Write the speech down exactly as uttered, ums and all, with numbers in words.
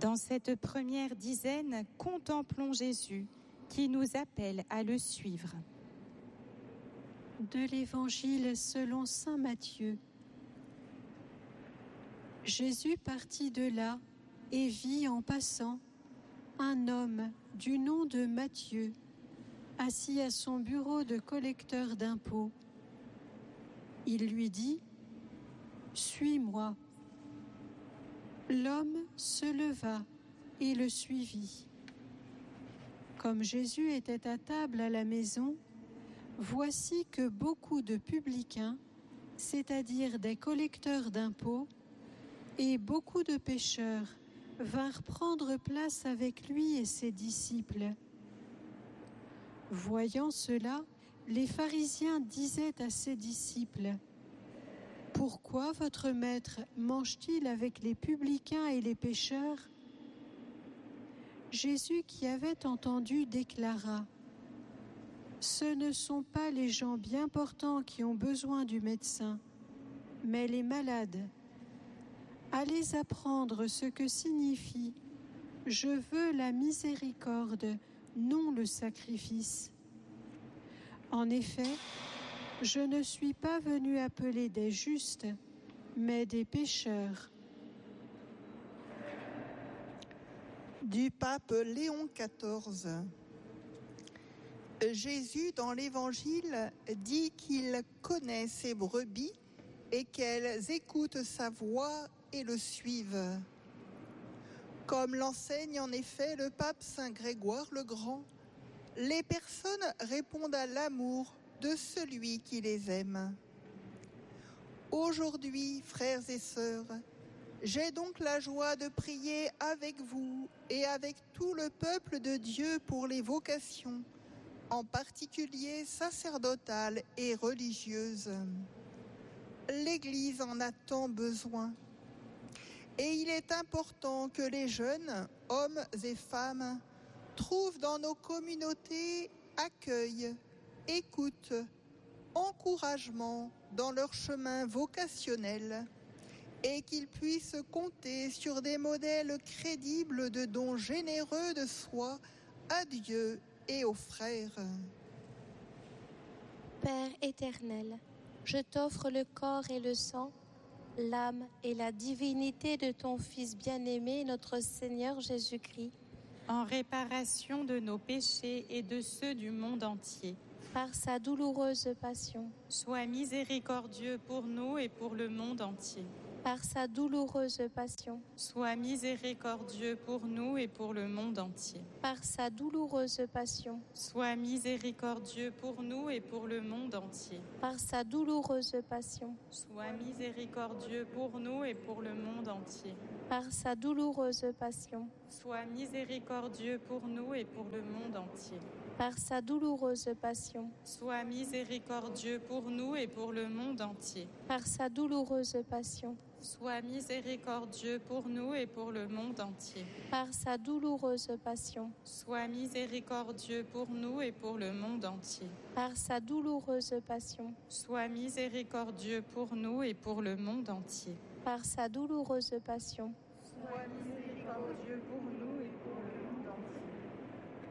Dans cette première dizaine, contemplons Jésus qui nous appelle à le suivre. De l'Évangile selon saint Matthieu. Jésus partit de là et vit en passant un homme du nom de Matthieu, assis à son bureau de collecteur d'impôts. Il lui dit : « Suis-moi ». L'homme se leva et le suivit. Comme Jésus était à table à la maison, voici que beaucoup de publicains, c'est-à-dire des collecteurs d'impôts, et beaucoup de pécheurs vinrent prendre place avec lui et ses disciples. Voyant cela, les pharisiens disaient à ses disciples : « Pourquoi votre maître mange-t-il avec les publicains et les pécheurs ?» Jésus, qui avait entendu, déclara : « Ce ne sont pas les gens bien portants qui ont besoin du médecin, mais les malades. Allez apprendre ce que signifie « Je veux la miséricorde, non le sacrifice ». En effet, je ne suis pas venu appeler des justes, mais des pécheurs. » Du pape Léon quatorze. Jésus, dans l'Évangile, dit qu'il connaît ses brebis et qu'elles écoutent sa voix et le suivent. Comme l'enseigne en effet le pape Saint Grégoire le Grand, les personnes répondent à l'amour de celui qui les aime. Aujourd'hui, frères et sœurs, j'ai donc la joie de prier avec vous et avec tout le peuple de Dieu pour les vocations, en particulier sacerdotales et religieuses. L'Église en a tant besoin. Et il est important que les jeunes, hommes et femmes, trouvent dans nos communautés accueil, écoute, encouragement dans leur chemin vocationnel et qu'ils puissent compter sur des modèles crédibles de dons généreux de soi à Dieu et aux frères. Père éternel, je t'offre le corps et le sang, l'âme et la divinité de ton Fils bien-aimé, notre Seigneur Jésus-Christ, en réparation de nos péchés et de ceux du monde entier. Par sa douloureuse passion, sois miséricordieux pour nous et pour le monde entier. Par sa douloureuse passion, sois miséricordieux pour nous et pour le monde entier. Par sa douloureuse passion, sois miséricordieux pour nous et pour le monde entier. Par sa douloureuse passion, sois miséricordieux pour nous et pour le monde entier. Par sa douloureuse passion, sois miséricordieux pour nous et pour le monde entier. Par sa douloureuse passion, sois miséricordieux pour nous et pour le monde entier. Par sa douloureuse passion, sois miséricordieux pour nous et pour le monde entier. Par sa douloureuse passion, sois miséricordieux pour nous et pour le monde entier. Par sa douloureuse passion, sois miséricordieux pour nous et pour le monde entier. Par sa douloureuse passion, sois miséricordieux pour